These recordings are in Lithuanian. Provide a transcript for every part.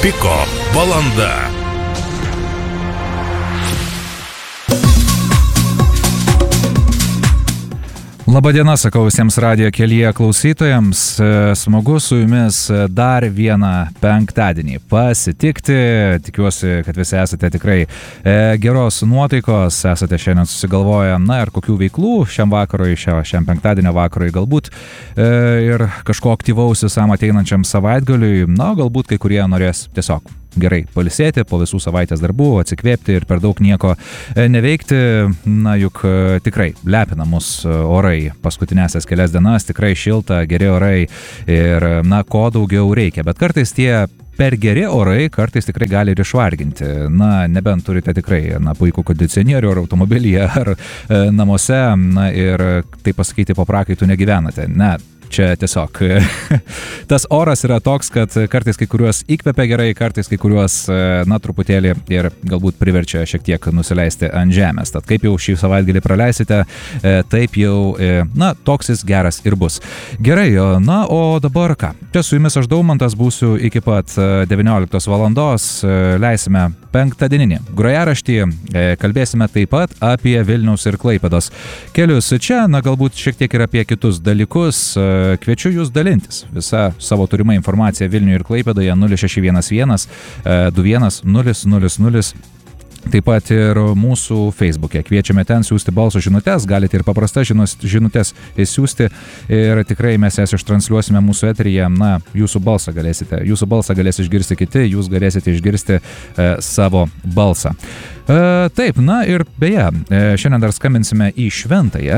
Piko valanda. Labadiena, sakau visiems radijo kelyje klausytojams. Smagu su jumis dar vieną penktadienį pasitikti. Tikiuosi, kad visi esate tikrai geros nuotaikos, esate šiandien susigalvoję, ir kokių veiklų šiam vakarui, šiam penktadienio vakarui, galbūt ir kažko aktyvaus visam ateinančiam savaitgaliui, galbūt kai kurie norės tiesiog gerai pailsėti po visų savaitės darbų, atsikvėpti ir per daug nieko neveikti. Juk tikrai lepina mus orai paskutinėsias kelias dienas, tikrai šilta, geri orai ir ko daugiau reikia. Bet kartais tie per geri orai kartais tikrai gali ir išvarginti. Nebent turite tikrai puikų kondicionierių ar automobilyje ar namuose ir tai pasakyti po prakaitų negyvenate. Čia tiesiog tas oras yra toks, kad kartais kai kuriuos įkvepia gerai, kartais kai kuriuos truputėlį ir galbūt priverčia šiek tiek nusileisti ant žemės. Tad kaip jau šį savaitgalį praleisite, taip jau, toks jis geras ir bus. Gerai, o dabar ką? Čia su jumis aš Daumantas būsiu iki pat 19 valandos, leisime penktadieninį grojaraštį, kalbėsime taip pat apie Vilniaus ir Klaipėdos kelius. Čia, galbūt šiek tiek ir apie kitus dalykus. Kviečiu jūs dalintis visą savo turimą informaciją Vilniuje ir Klaipėdoje 0611 21 000. Taip pat ir mūsų Facebook'e. Kviečiame ten siūsti balso žinutes, galite ir paprastas žinutes siūsti ir tikrai mes jas ištransliuosime mūsų eteryje. Jūsų balsą galės išgirsti kiti, jūs galėsite išgirsti savo balsą. Taip, ir beje, šiandien dar skambinsime į Šventąją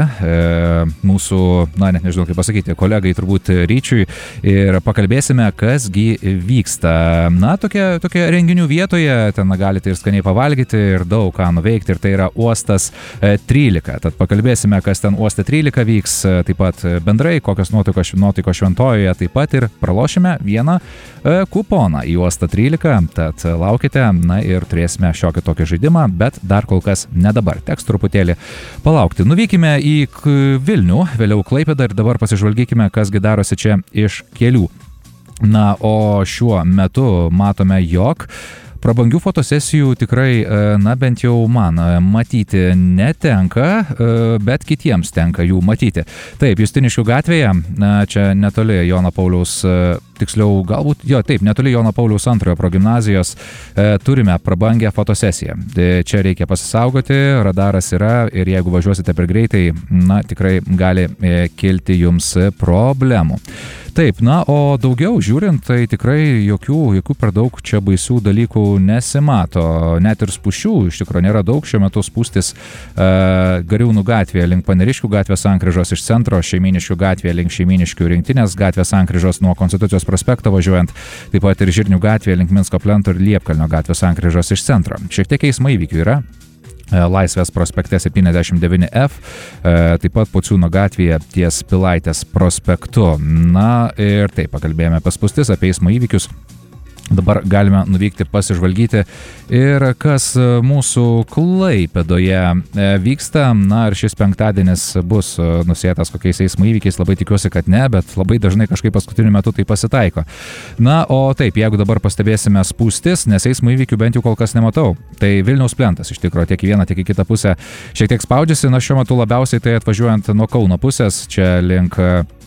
mūsų, net nežinau kaip pasakyti, kolegai turbūt Ryčiui ir pakalbėsime, kasgi vyksta. Tokia renginių vietoje, ten galite ir skaniai pavalgyti ir daug ką nuveikti ir tai yra Uostas 13. Tad pakalbėsime, kas ten Uoste 13 vyks, taip pat bendrai, kokios nuotaikos Šventojoje, taip pat ir pralošime vieną kuponą į Uostą 13, tad laukite, ir turėsime šiokį tokį žaidimą, bet dar kol kas ne dabar, teks truputėlį palaukti. Nuvykime į Vilnių, vėliau Klaipėdą ir dabar pasižvalgykime, kasgi darosi čia iš kelių. O šiuo metu matome, jog prabangių fotosesijų tikrai, bent jau man matyti netenka, bet kitiems tenka jų matyti. Taip, Justiniškių gatvėje, čia netoli Jono Pauliaus, netoli Jono Pauliaus antrojo progimnazijos, turime prabangę fotosesiją. Čia reikia pasisaugoti, radaras yra ir jeigu važiuosite per greitai, tikrai gali kilti jums problemų. Taip, o daugiau žiūrint, tai tikrai jokių per daug čia baisių dalykų nesimato. Net ir spūsčių iš tikrųjų nėra daug. Šiuo metu spūstis Gariūnų gatvėje link Paneriškių gatvės sankryžos iš centro, Šeimyniškių gatvėje link Šeimyniškių rinktinės gatvės sankryžos nuo Konstitucijos prospekto važiuojant, taip pat ir Žirnių gatvėje link Minsko plento ir Liepkalnio gatvės sankryžos iš centro. Šiek tiek eismo įvykių yra. Laisvės prospekte 79F, taip pat Pociūno gatvėje ties Pilaitės prospektu. Ir taip, pakalbėjome apie spūstis, apie eismo įvykius. Dabar galime nuvykti pasižvalgyti ir kas mūsų Klaipėdoje vyksta. Ir šis penktadienis bus nusėtas kokiais eismo įvykiais, labai tikiuosi, kad ne, bet labai dažnai kažkaip paskutiniu metu tai pasitaiko. O taip, jeigu dabar pastebėsime spūstis, nes eismo įvykių bent jau kol kas nematau, tai Vilniaus plentas iš tikrųjų tiek į vieną, tiek į kitą pusę šiek tiek spaudžiasi. Šiuo metu labiausiai tai atvažiuojant nuo Kauno pusės, čia link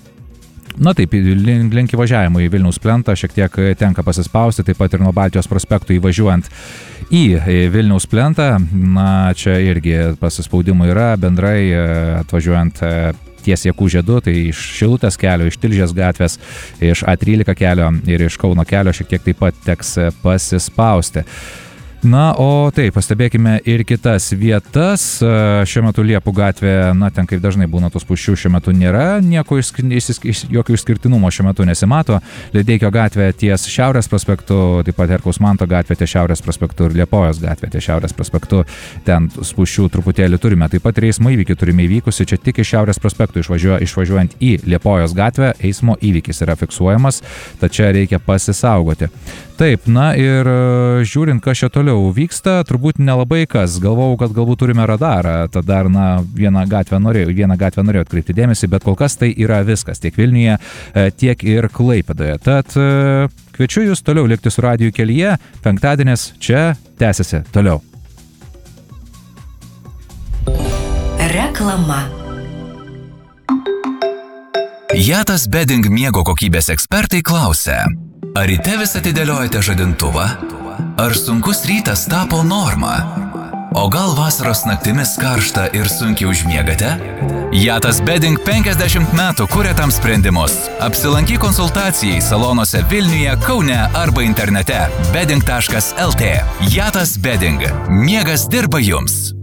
link įvažiavimo į Vilniaus plentą šiek tiek tenka pasispausti, taip pat ir nuo Baltijos prospektų įvažiuojant į Vilniaus plentą. Čia irgi pasispaudimų yra, bendrai atvažiuojant ties Jakų žiedu, tai iš Šilutės kelio, iš Tilžės gatvės, iš A13 kelio ir iš Kauno kelio šiek tiek taip pat teks pasispausti. O taip, pastebėkime ir kitas vietas. Šiuo metu Liepų gatvė, ten kaip dažnai būna tų spūsčių, šiuo metu nėra, jokio išskirtinumo šiuo metu nesimato. Ledeikio gatvė ties Šiaurės prospektu, taip pat Herkaus Manto gatvė ties Šiaurės prospektu ir Liepojos gatvė ties Šiaurės prospektu. Ten spūsčių truputėlį turime. Taip pat ir eismo įvykį turime įvykusi, čia tik iš Šiaurės prospektų išvažiuojant į Liepojos gatvę, eismo įvykis yra fiksuojamas, tad čia reikia pasisaugoti. Taip, ir žiūrint, kas čia toliau toliau vyksta, turbūt nelabai kas. Galvojau, kad galbūt turime radarą, tad dar vieną gatvę norėjau atkreipti dėmesį, bet kol kas tai yra viskas tiek Vilniuje, tiek ir Klaipėdoje. Tad kviečiu jūs toliau likti su radiju kelyje, penktadienis čia tęsiasi toliau. Reklama. Jatas Bedding miego kokybės ekspertai klausia, ar ryte vis atidėliojate žadintuvą? Ar sunkus rytas tapo norma? O gal vasaros naktimis karšta ir sunkiai užmiegate? Jatas Bedding 50 metų kuria tam sprendimus. Apsilankyk konsultacijai salonuose Vilniuje, Kaune arba internete bedding.lt. Jatas Bedding. Miegas dirba jums.